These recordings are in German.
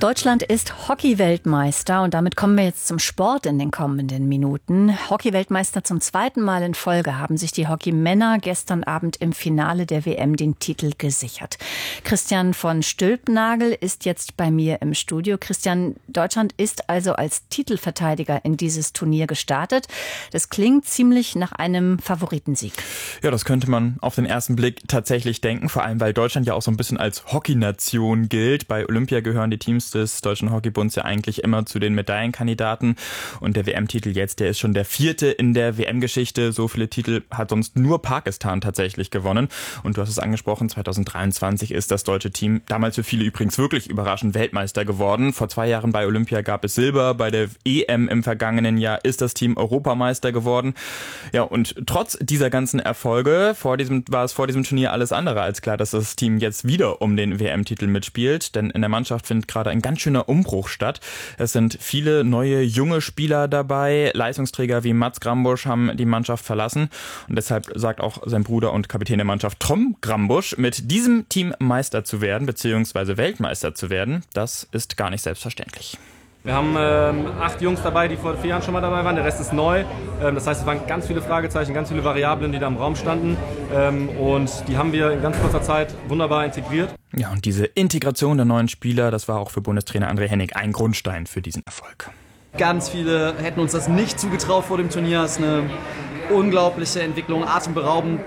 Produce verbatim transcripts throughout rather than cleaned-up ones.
Deutschland ist Hockey-Weltmeister und damit kommen wir jetzt zum Sport in den kommenden Minuten. Hockey-Weltmeister zum zweiten Mal in Folge haben sich die Hockeymänner gestern Abend im Finale der W M den Titel gesichert. Christian von Stülpnagel ist jetzt bei mir im Studio. Christian, Deutschland ist also als Titelverteidiger in dieses Turnier gestartet. Das klingt ziemlich nach einem Favoritensieg. Ja, das könnte man auf den ersten Blick tatsächlich denken, vor allem weil Deutschland ja auch so ein bisschen als Hockeynation gilt. Bei Olympia gehören die Teams des Deutschen Hockeybunds ja eigentlich immer zu den Medaillenkandidaten. Und der W M-Titel jetzt, der ist schon der vierte in der W M-Geschichte. So viele Titel hat sonst nur Pakistan tatsächlich gewonnen. Und du hast es angesprochen, zwanzig dreiundzwanzig ist das deutsche Team damals für viele übrigens wirklich überraschend Weltmeister geworden. Vor zwei Jahren bei Olympia gab es Silber. Bei der E M im vergangenen Jahr ist das Team Europameister geworden. Ja, und trotz dieser ganzen Erfolge vor diesem, war es vor diesem Turnier alles andere als klar, dass das Team jetzt wieder um den W M-Titel mitspielt. Denn in der Mannschaft findet gerade ein ganz schöner Umbruch statt. Es sind viele neue, junge Spieler dabei. Leistungsträger wie Mats Grambusch haben die Mannschaft verlassen. Und deshalb sagt auch sein Bruder und Kapitän der Mannschaft Tom Grambusch, mit diesem Team Meister zu werden, beziehungsweise Weltmeister zu werden, das ist gar nicht selbstverständlich. Wir haben ähm, acht Jungs dabei, die vor vier Jahren schon mal dabei waren. Der Rest ist neu. Ähm, das heißt, es waren ganz viele Fragezeichen, ganz viele Variablen, die da im Raum standen. Ähm, und die haben wir in ganz kurzer Zeit wunderbar integriert. Ja, und diese Integration der neuen Spieler, das war auch für Bundestrainer André Hennig ein Grundstein für diesen Erfolg. Ganz viele hätten uns das nicht zugetraut vor dem Turnier. Es ist eine unglaubliche Entwicklung, atemberaubend.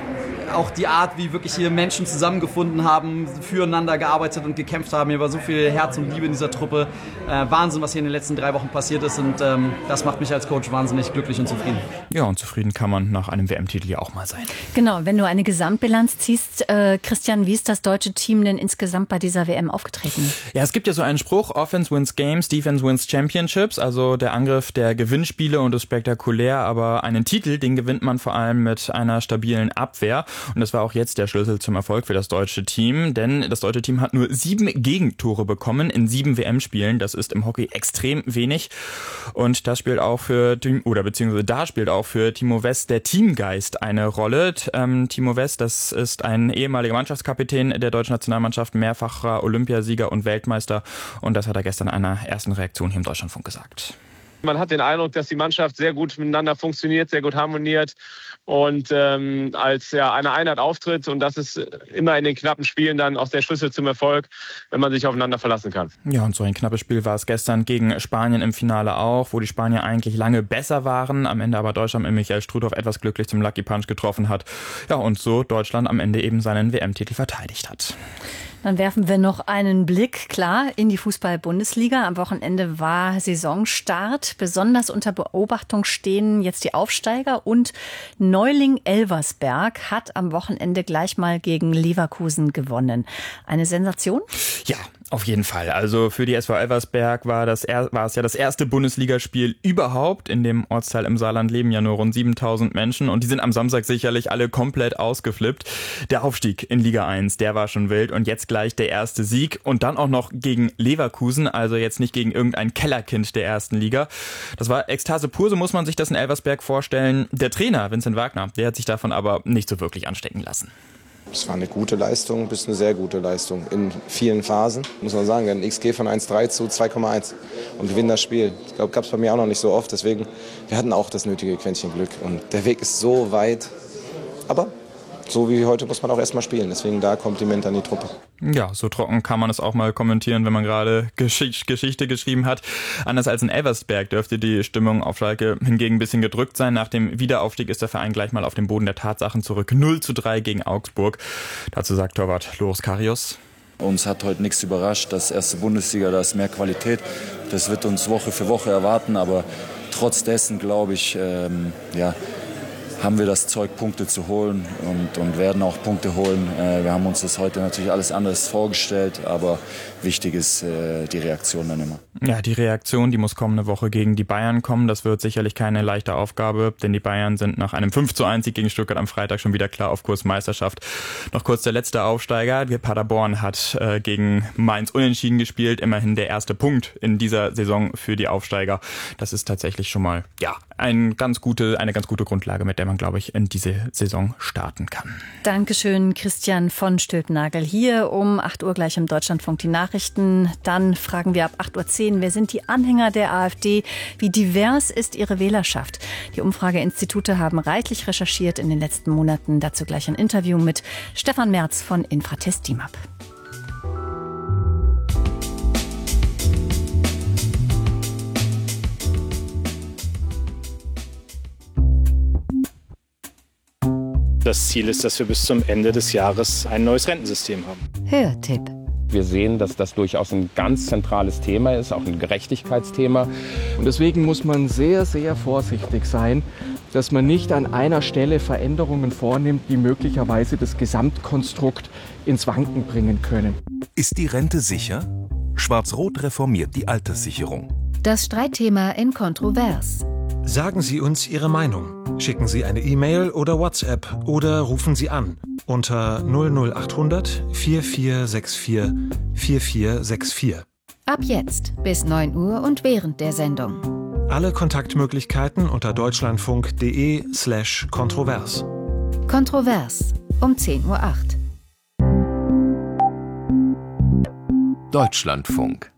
Auch die Art, wie wirklich hier Menschen zusammengefunden haben, füreinander gearbeitet und gekämpft haben. Hier war so viel Herz und Liebe in dieser Truppe. Äh, Wahnsinn, was hier in den letzten drei Wochen passiert ist. Und ähm, das macht mich als Coach wahnsinnig glücklich und zufrieden. Ja, und zufrieden kann man nach einem W M-Titel ja auch mal sein. Genau, wenn du eine Gesamtbilanz ziehst, äh, Christian, wie ist das deutsche Team denn insgesamt bei dieser W M aufgetreten? Ja, es gibt ja so einen Spruch, Offense wins Games, Defense wins Championships. Also der Angriff der Gewinnspiele und ist spektakulär, aber einen Titel, den gewinnt man vor allem mit einer stabilen Abwehr. Und das war auch jetzt der Schlüssel zum Erfolg für das deutsche Team, denn das deutsche Team hat nur sieben Gegentore bekommen in sieben W M-Spielen. Das ist im Hockey extrem wenig. Und das spielt auch für, oder beziehungsweise da spielt auch für Timo West der Teamgeist eine Rolle. Ähm, Timo West, das ist ein ehemaliger Mannschaftskapitän der deutschen Nationalmannschaft, mehrfacher Olympiasieger und Weltmeister. Und das hat er gestern in einer ersten Reaktion hier im Deutschlandfunk gesagt. Man hat den Eindruck, dass die Mannschaft sehr gut miteinander funktioniert, sehr gut harmoniert und ähm, als ja, eine Einheit auftritt. Und das ist immer in den knappen Spielen dann auch der Schlüssel zum Erfolg, wenn man sich aufeinander verlassen kann. Ja, und so ein knappes Spiel war es gestern gegen Spanien im Finale auch, wo die Spanier eigentlich lange besser waren, am Ende aber Deutschland mit Michael Strudhoff etwas glücklich zum Lucky Punch getroffen hat. Ja, und so Deutschland am Ende eben seinen W M-Titel verteidigt hat. Dann werfen wir noch einen Blick, klar, in die Fußball-Bundesliga. Am Wochenende war Saisonstart. Besonders unter Beobachtung stehen jetzt die Aufsteiger und Neuling Elversberg hat am Wochenende gleich mal gegen Leverkusen gewonnen. Eine Sensation? Ja, auf jeden Fall. Also für die S V Elversberg war, das, war es ja das erste Bundesligaspiel überhaupt. In dem Ortsteil im Saarland leben ja nur rund siebentausend Menschen und die sind am Samstag sicherlich alle komplett ausgeflippt. Der Aufstieg in Liga eins, der war schon wild und jetzt gleich der erste Sieg und dann auch noch gegen Leverkusen, also jetzt nicht gegen irgendein Kellerkind der ersten Liga. Das war Ekstase pur, so muss man sich das in Elversberg vorstellen. Der Trainer Vincent Wagner, der hat sich davon aber nicht so wirklich anstecken lassen. Es war eine gute Leistung bis eine sehr gute Leistung in vielen Phasen. Muss man sagen, ein X G von eins Komma drei zu zwei Komma eins und gewinnen das Spiel. Ich glaube, gab es bei mir auch noch nicht so oft. Deswegen, wir hatten auch das nötige Quäntchen Glück. Und der Weg ist so weit. Aber so wie heute muss man auch erstmal spielen. Deswegen da Kompliment an die Truppe. Ja, so trocken kann man es auch mal kommentieren, wenn man gerade Gesch- Geschichte geschrieben hat. Anders als in Elversberg dürfte die Stimmung auf Schalke hingegen ein bisschen gedrückt sein. Nach dem Wiederaufstieg ist der Verein gleich mal auf den Boden der Tatsachen zurück. null zu drei gegen Augsburg. Dazu sagt Torwart Loris Karius. Uns hat heute nichts überrascht. Das erste Bundesliga, da ist mehr Qualität. Das wird uns Woche für Woche erwarten. Aber trotz dessen, glaube ich, ähm, ja, haben wir das Zeug, Punkte zu holen und, und werden auch Punkte holen. Äh, wir haben uns das heute natürlich alles anders vorgestellt, aber wichtig ist äh, die Reaktion dann immer. Ja, die Reaktion, die muss kommende Woche gegen die Bayern kommen. Das wird sicherlich keine leichte Aufgabe, denn die Bayern sind nach einem fünf zu eins Sieg gegen Stuttgart am Freitag schon wieder klar auf Kurs Meisterschaft. Noch kurz der letzte Aufsteiger. Paderborn hat äh, gegen Mainz unentschieden gespielt. Immerhin der erste Punkt in dieser Saison für die Aufsteiger. Das ist tatsächlich schon mal, ja, ein ganz gute, eine ganz gute Grundlage, mit der man, glaube ich, in diese Saison starten kann. Dankeschön, Christian von Stülpnagel. Hier um acht Uhr gleich im Deutschlandfunk die Nachrichten. Dann fragen wir ab acht Uhr zehn, wer sind die Anhänger der AfD? Wie divers ist ihre Wählerschaft? Die Umfrageinstitute haben reichlich recherchiert in den letzten Monaten. Dazu gleich ein Interview mit Stefan Merz von Infratest DIMAP. Das Ziel ist, dass wir bis zum Ende des Jahres ein neues Rentensystem haben. Hörtipp. Wir sehen, dass das durchaus ein ganz zentrales Thema ist, auch ein Gerechtigkeitsthema. Und deswegen muss man sehr, sehr vorsichtig sein, dass man nicht an einer Stelle Veränderungen vornimmt, die möglicherweise das Gesamtkonstrukt ins Wanken bringen können. Ist die Rente sicher? Schwarz-Rot reformiert die Alterssicherung. Das Streitthema in Kontrovers. Sagen Sie uns Ihre Meinung. Schicken Sie eine E-Mail oder WhatsApp oder rufen Sie an unter null null achthundert vier vier sechs vier vier vier sechs vier. Ab jetzt bis neun Uhr und während der Sendung. Alle Kontaktmöglichkeiten unter deutschlandfunk.de slash kontrovers. Kontrovers um zehn Uhr acht. Deutschlandfunk.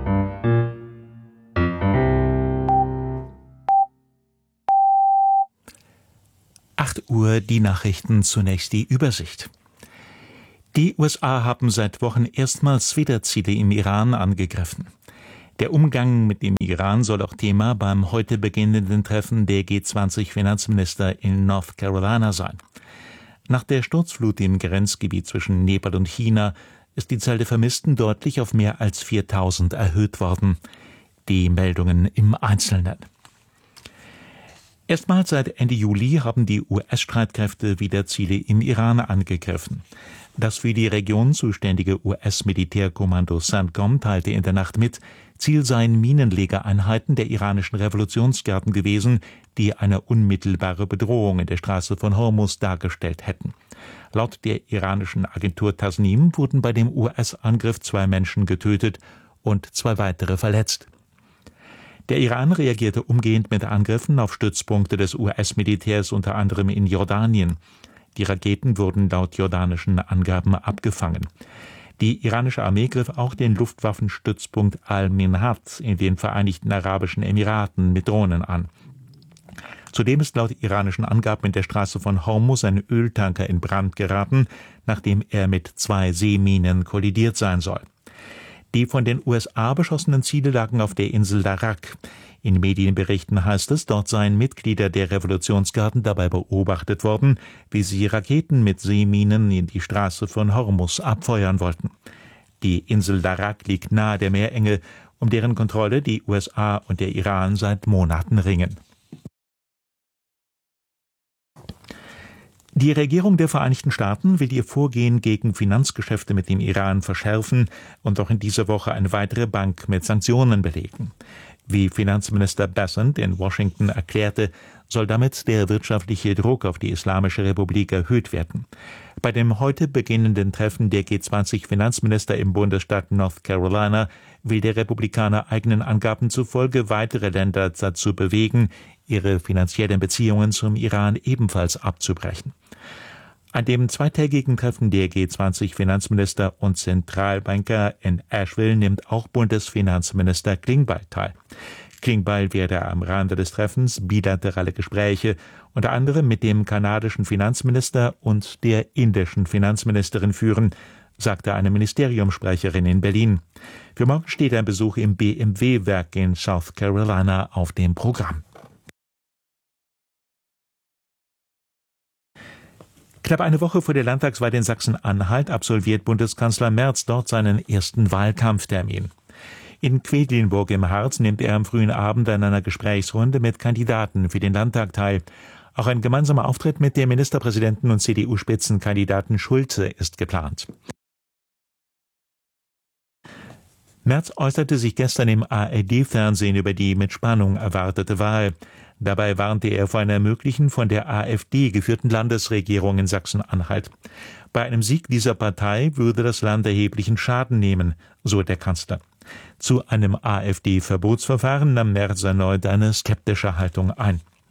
acht Uhr die Nachrichten, zunächst die Übersicht. Die U S A haben seit Wochen erstmals wieder Ziele im Iran angegriffen. Der Umgang mit dem Iran soll auch Thema beim heute beginnenden Treffen der G zwanzig Finanzminister in North Carolina sein. Nach der Sturzflut im Grenzgebiet zwischen Nepal und China ist die Zahl der Vermissten deutlich auf mehr als viertausend erhöht worden. Die Meldungen im Einzelnen. Erstmals seit Ende Juli haben die U S-Streitkräfte wieder Ziele im Iran angegriffen. Das für die Region zuständige U S-Militärkommando CENTCOM teilte in der Nacht mit, Ziel seien Minenlegereinheiten der iranischen Revolutionsgarden gewesen, die eine unmittelbare Bedrohung in der Straße von Hormuz dargestellt hätten. Laut der iranischen Agentur Tasnim wurden bei dem U S-Angriff zwei Menschen getötet und zwei weitere verletzt. Der Iran reagierte umgehend mit Angriffen auf Stützpunkte des U S-Militärs, unter anderem in Jordanien. Die Raketen wurden laut jordanischen Angaben abgefangen. Die iranische Armee griff auch den Luftwaffenstützpunkt Al-Minhad in den Vereinigten Arabischen Emiraten mit Drohnen an. Zudem ist laut iranischen Angaben in der Straße von Hormuz ein Öltanker in Brand geraten, nachdem er mit zwei Seeminen kollidiert sein soll. Die von den U S A beschossenen Ziele lagen auf der Insel Darak. In Medienberichten heißt es, dort seien Mitglieder der Revolutionsgarden dabei beobachtet worden, wie sie Raketen mit Seeminen in die Straße von Hormuz abfeuern wollten. Die Insel Darak liegt nahe der Meerenge, um deren Kontrolle die U S A und der Iran seit Monaten ringen. Die Regierung der Vereinigten Staaten will ihr Vorgehen gegen Finanzgeschäfte mit dem Iran verschärfen und auch in dieser Woche eine weitere Bank mit Sanktionen belegen. Wie Finanzminister Bessent in Washington erklärte, soll damit der wirtschaftliche Druck auf die Islamische Republik erhöht werden. Bei dem heute beginnenden Treffen der G zwanzig Finanzminister im Bundesstaat North Carolina will der Republikaner eigenen Angaben zufolge weitere Länder dazu bewegen, ihre finanziellen Beziehungen zum Iran ebenfalls abzubrechen. An dem zweitägigen Treffen der G zwanzig Finanzminister und Zentralbanker in Asheville nimmt auch Bundesfinanzminister Klingbeil teil. Klingbeil werde am Rande des Treffens bilaterale Gespräche unter anderem mit dem kanadischen Finanzminister und der indischen Finanzministerin führen, sagte eine Ministeriumssprecherin in Berlin. Für morgen steht ein Besuch im B M W-Werk in South Carolina auf dem Programm. Knapp eine Woche vor der Landtagswahl in Sachsen-Anhalt absolviert Bundeskanzler Merz dort seinen ersten Wahlkampftermin. In Quedlinburg im Harz nimmt er am frühen Abend an einer Gesprächsrunde mit Kandidaten für den Landtag teil. Auch ein gemeinsamer Auftritt mit dem Ministerpräsidenten und C D U-Spitzenkandidaten Schulze ist geplant. Merz äußerte sich gestern im A R D-Fernsehen über die mit Spannung erwartete Wahl. Dabei warnte er vor einer möglichen von der AfD geführten Landesregierung in Sachsen-Anhalt. Bei einem Sieg dieser Partei würde das Land erheblichen Schaden nehmen, so der Kanzler. Zu einem AfD-Verbotsverfahren nahm Merz erneut eine skeptische Haltung ein.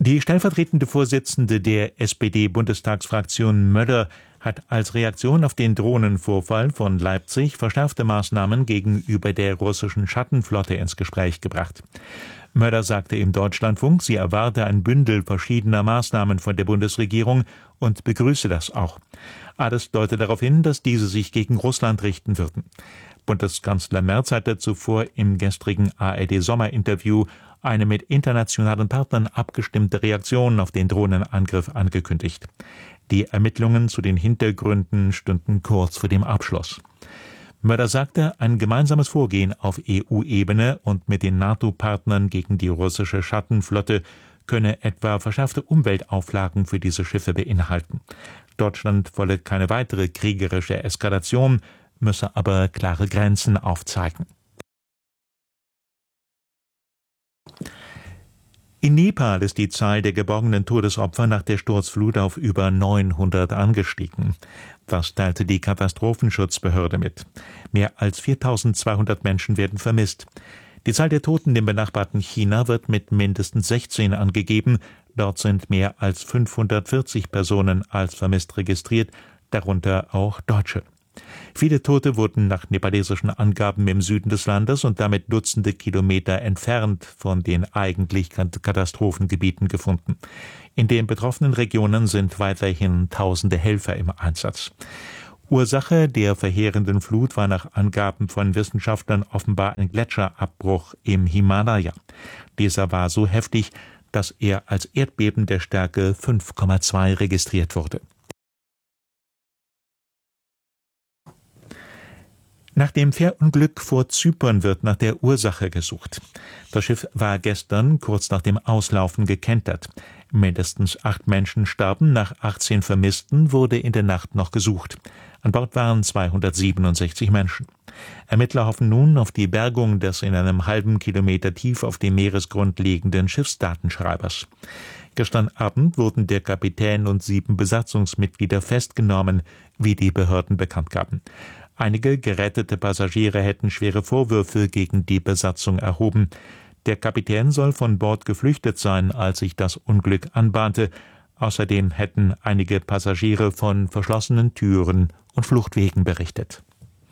Die stellvertretende Vorsitzende der S P D-Bundestagsfraktion Möller hat als Reaktion auf den Drohnenvorfall von Leipzig verschärfte Maßnahmen gegenüber der russischen Schattenflotte ins Gespräch gebracht. Möller sagte im Deutschlandfunk, sie erwarte ein Bündel verschiedener Maßnahmen von der Bundesregierung und begrüße das auch. Alles deutet darauf hin, dass diese sich gegen Russland richten würden. Bundeskanzler Merz hatte zuvor im gestrigen A R D-Sommerinterview eine mit internationalen Partnern abgestimmte Reaktion auf den Drohnenangriff angekündigt. Die Ermittlungen zu den Hintergründen stünden kurz vor dem Abschluss. Möller sagte, ein gemeinsames Vorgehen auf E U-Ebene und mit den NATO-Partnern gegen die russische Schattenflotte könne etwa verschärfte Umweltauflagen für diese Schiffe beinhalten. Deutschland wolle keine weitere kriegerische Eskalation, müsse aber klare Grenzen aufzeigen. In Nepal ist die Zahl der geborgenen Todesopfer nach der Sturzflut auf über neunhundert angestiegen. Das teilte die Katastrophenschutzbehörde mit. Mehr als viertausendzweihundert Menschen werden vermisst. Die Zahl der Toten im benachbarten China wird mit mindestens sechzehn angegeben. Dort sind mehr als fünfhundertvierzig Personen als vermisst registriert, darunter auch Deutsche. Viele Tote wurden nach nepalesischen Angaben im Süden des Landes und damit Dutzende Kilometer entfernt von den eigentlich Katastrophengebieten gefunden. In den betroffenen Regionen sind weiterhin tausende Helfer im Einsatz. Ursache der verheerenden Flut war nach Angaben von Wissenschaftlern offenbar ein Gletscherabbruch im Himalaya. Dieser war so heftig, dass er als Erdbeben der Stärke fünf Komma zwei registriert wurde. Nach dem Fährunglück vor Zypern wird nach der Ursache gesucht. Das Schiff war gestern kurz nach dem Auslaufen gekentert. Mindestens acht Menschen starben, nach achtzehn Vermissten wurde in der Nacht noch gesucht. An Bord waren zweihundertsiebenundsechzig Menschen. Ermittler hoffen nun auf die Bergung des in einem halben Kilometer tief auf dem Meeresgrund liegenden Schiffsdatenschreibers. Gestern Abend wurden der Kapitän und sieben Besatzungsmitglieder festgenommen, wie die Behörden bekannt gaben. Einige gerettete Passagiere hätten schwere Vorwürfe gegen die Besatzung erhoben. Der Kapitän soll von Bord geflüchtet sein, als sich das Unglück anbahnte. Außerdem hätten einige Passagiere von verschlossenen Türen und Fluchtwegen berichtet.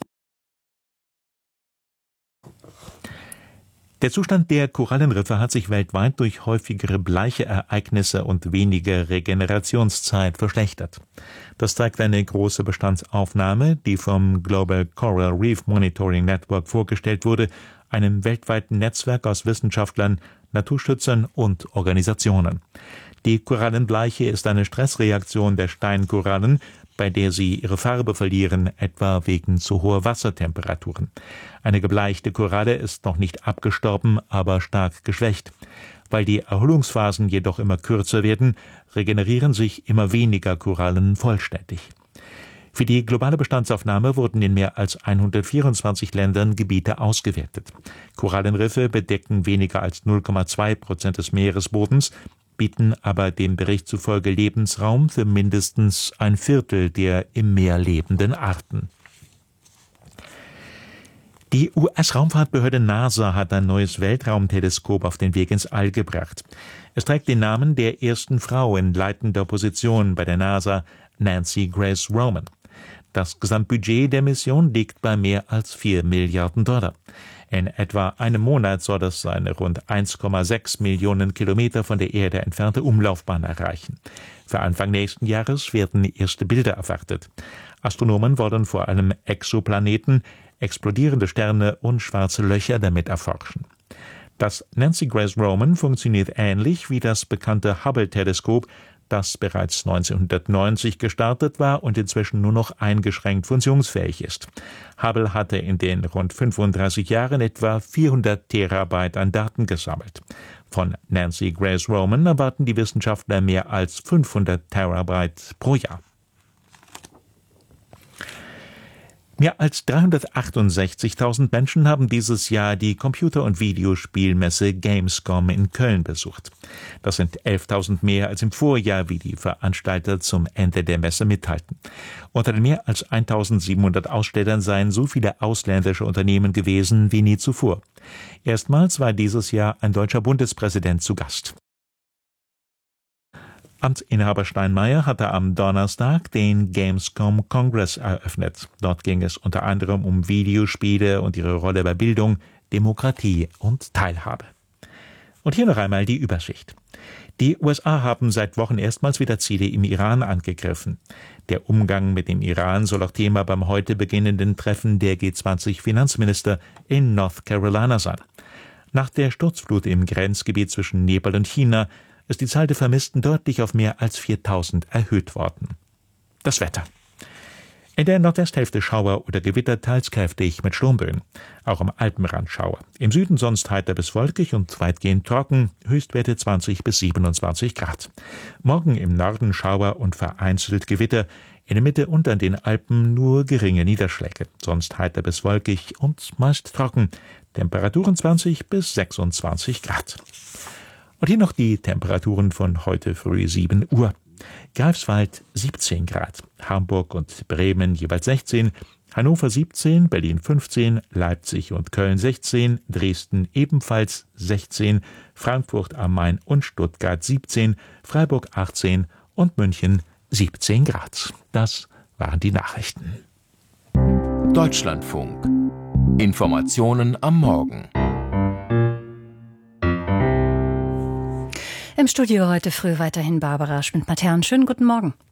Der Zustand der Korallenriffe hat sich weltweit durch häufigere Bleiche-Ereignisse und weniger Regenerationszeit verschlechtert. Das zeigt eine große Bestandsaufnahme, die vom Global Coral Reef Monitoring Network vorgestellt wurde, einem weltweiten Netzwerk aus Wissenschaftlern, Naturschützern und Organisationen. Die Korallenbleiche ist eine Stressreaktion der Steinkorallen, bei der sie ihre Farbe verlieren, etwa wegen zu hoher Wassertemperaturen. Eine gebleichte Koralle ist noch nicht abgestorben, aber stark geschwächt. Weil die Erholungsphasen jedoch immer kürzer werden, regenerieren sich immer weniger Korallen vollständig. Für die globale Bestandsaufnahme wurden in mehr als hundertvierundzwanzig Ländern Gebiete ausgewertet. Korallenriffe bedecken weniger als null Komma zwei Prozent des Meeresbodens, bieten aber dem Bericht zufolge Lebensraum für mindestens ein Viertel der im Meer lebenden Arten. Die U S-Raumfahrtbehörde NASA hat ein neues Weltraumteleskop auf den Weg ins All gebracht. Es trägt den Namen der ersten Frau in leitender Position bei der NASA, Nancy Grace Roman. Das Gesamtbudget der Mission liegt bei mehr als vier Milliarden Dollar. In etwa einem Monat soll es seine rund eins Komma sechs Millionen Kilometer von der Erde entfernte Umlaufbahn erreichen. Für Anfang nächsten Jahres werden erste Bilder erwartet. Astronomen wollen vor allem Exoplaneten, explodierende Sterne und schwarze Löcher damit erforschen. Das Nancy Grace Roman funktioniert ähnlich wie das bekannte Hubble-Teleskop, das bereits neunzehnhundertneunzig gestartet war und inzwischen nur noch eingeschränkt funktionsfähig ist. Hubble hatte in den rund fünfunddreißig Jahren etwa vierhundert Terabyte an Daten gesammelt. Von Nancy Grace Roman erwarten die Wissenschaftler mehr als fünfhundert Terabyte pro Jahr. Mehr als dreihundertachtundsechzigtausend Menschen haben dieses Jahr die Computer- und Videospielmesse Gamescom in Köln besucht. Das sind elftausend mehr als im Vorjahr, wie die Veranstalter zum Ende der Messe mitteilten. Unter den mehr als eintausendsiebenhundert Ausstellern seien so viele ausländische Unternehmen gewesen wie nie zuvor. Erstmals war dieses Jahr ein deutscher Bundespräsident zu Gast. Amtsinhaber Steinmeier hatte am Donnerstag den Gamescom Congress eröffnet. Dort ging es unter anderem um Videospiele und ihre Rolle bei Bildung, Demokratie und Teilhabe. Und hier noch einmal die Übersicht. Die U S A haben seit Wochen erstmals wieder Ziele im Iran angegriffen. Der Umgang mit dem Iran soll auch Thema beim heute beginnenden Treffen der G zwanzig Finanzminister in North Carolina sein. Nach der Sturzflut im Grenzgebiet zwischen Nepal und China ist die Zahl der Vermissten deutlich auf mehr als viertausend erhöht worden. Das Wetter. In der Nordwesthälfte Schauer oder Gewitter, teils kräftig mit Sturmböen. Auch am Alpenrand Schauer. Im Süden sonst heiter bis wolkig und weitgehend trocken, Höchstwerte zwanzig bis siebenundzwanzig Grad. Morgen im Norden Schauer und vereinzelt Gewitter, in der Mitte und an den Alpen nur geringe Niederschläge. Sonst heiter bis wolkig und meist trocken. Temperaturen zwanzig bis sechsundzwanzig Grad. Und hier noch die Temperaturen von heute früh sieben Uhr. Greifswald siebzehn Grad, Hamburg und Bremen jeweils sechzehn, Hannover siebzehn, Berlin fünfzehn, Leipzig und Köln sechzehn, Dresden ebenfalls sechzehn, Frankfurt am Main und Stuttgart siebzehn, Freiburg achtzehn und München siebzehn Grad. Das waren die Nachrichten. Deutschlandfunk. Informationen am Morgen. Im Studio heute früh weiterhin Barbara Schmidt-Matern. Schönen guten Morgen.